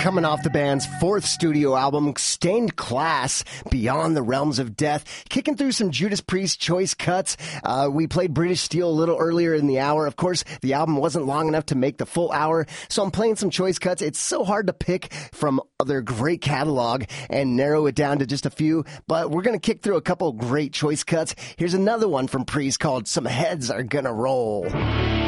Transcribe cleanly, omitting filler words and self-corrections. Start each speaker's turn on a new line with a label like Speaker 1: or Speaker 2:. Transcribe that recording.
Speaker 1: coming off the band's fourth studio album, Stained Class, Beyond the Realms of Death. Kicking through some Judas Priest choice cuts. We played British Steel a little earlier in the hour. Of course, the album wasn't long enough to make the full hour, so I'm playing some choice cuts. It's so hard to pick from their great catalog and narrow it down to just a few, but we're going to kick through a couple great choice cuts. Here's another one from Priest called Some Heads Are Gonna Roll.